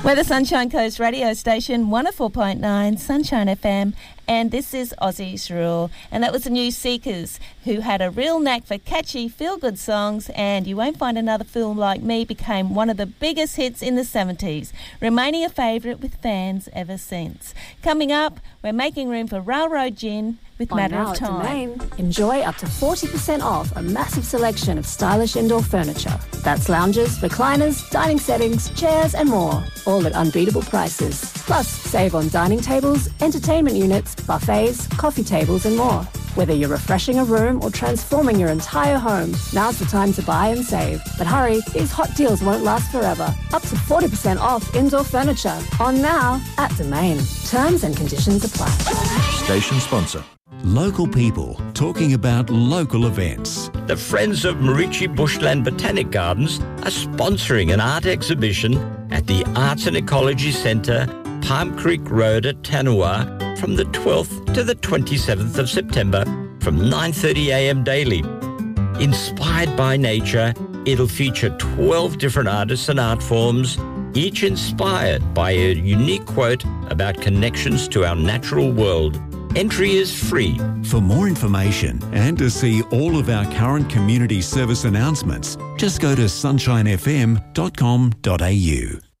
We're the Sunshine Coast radio station, 104.9 Sunshine FM, and this is Aussie's Rule. And that was the new Seekers, who had a real knack for catchy, feel-good songs, and You Won't Find Another Fool Like Me became one of the biggest hits in the 70s, remaining a favourite with fans ever since. Coming up, we're making room for Railroad Gin with Matter of Time. Domain, enjoy up to 40% off a massive selection of stylish indoor furniture. That's lounges, recliners, dining settings, chairs and more, all at unbeatable prices. Plus, save on dining tables, entertainment units, buffets, coffee tables and more. Whether you're refreshing a room or transforming your entire home, now's the time to buy and save. But hurry, these hot deals won't last forever. Up to 40% off indoor furniture. On now at Domain. Terms and conditions apply. Station sponsor. Local people talking about local events. The Friends of Marichi Bushland Botanic Gardens are sponsoring an art exhibition at the Arts and Ecology Centre, Palm Creek Road at Tanua, from the 12th to the 27th of September from 9:30am daily. Inspired by nature, it'll feature 12 different artists and art forms, each inspired by a unique quote about connections to our natural world. Entry is free. For more information and to see all of our current community service announcements, just go to sunshinefm.com.au.